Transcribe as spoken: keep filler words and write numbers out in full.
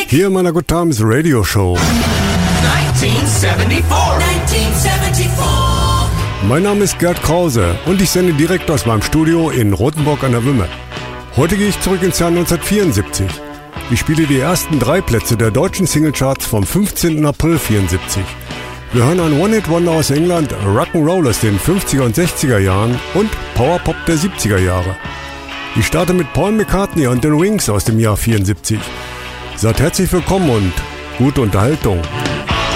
Hier in meiner Good Times Radio Show. neunzehnhundertvierundsiebzig. Mein Name ist Gerd Krause und ich sende direkt aus meinem Studio in Rothenburg an der Wümme. Heute gehe ich zurück ins Jahr neunzehnhundertvierundsiebzig. Ich spiele die ersten drei Plätze der deutschen Singlecharts vom fünfzehnten April vierundsiebzig. Wir hören ein One-Hit-Wonder aus England, Rock'n'Roll aus den fünfziger und sechziger Jahren und Powerpop der siebziger Jahre. Ich starte mit Paul McCartney und den Wings aus dem Jahr vierundsiebzig. Seid herzlich willkommen und gute Unterhaltung.